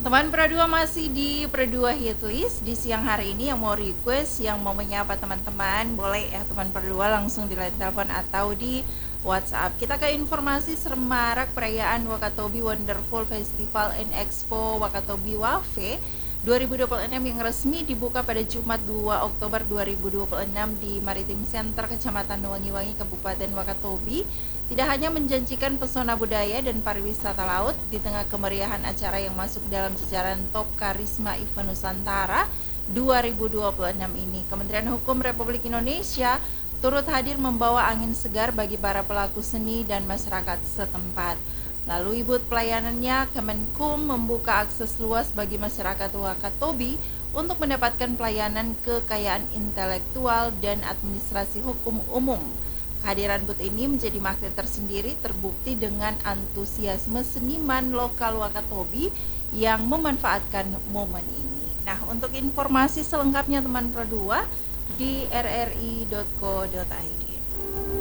Teman Pro2 masih di Pro2 Hitlist di siang hari ini. Yang mau request, yang mau menyapa teman-teman, boleh ya teman Pro2 langsung di line telepon atau di WhatsApp. Kita ke informasi semarak perayaan Wakatobi Wonderful Festival and Expo Wakatobi WAFE 2026 yang resmi dibuka pada Jumat 2 Oktober 2026 di Maritim Center Kecamatan Wangi-Wangi Kabupaten Wakatobi. Tidak hanya menjanjikan pesona budaya dan pariwisata laut di tengah kemeriahan acara yang masuk dalam jajaran top karisma event Nusantara 2026 ini, Kementerian Hukum Republik Indonesia turut hadir membawa angin segar bagi para pelaku seni dan masyarakat setempat. Lalu Booth pelayanannya, Kemenkum membuka akses luas bagi masyarakat Wakatobi untuk mendapatkan pelayanan kekayaan intelektual dan administrasi hukum umum. Kehadiran booth ini menjadi magnet tersendiri, terbukti dengan antusiasme seniman lokal Wakatobi yang memanfaatkan momen ini. Nah, untuk informasi selengkapnya teman Pro2 di rri.co.id.